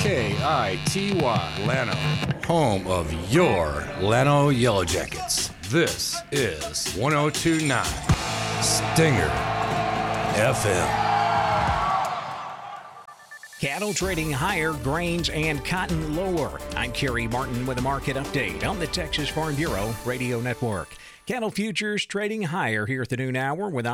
Llano, home of your Llano Yellow Jackets. This is 102.9 Stinger FM. Cattle trading higher, grains and cotton lower. I'm Kerry Martin with a market update on the Texas Farm Bureau Radio Network. Cattle futures trading higher here at the noon hour with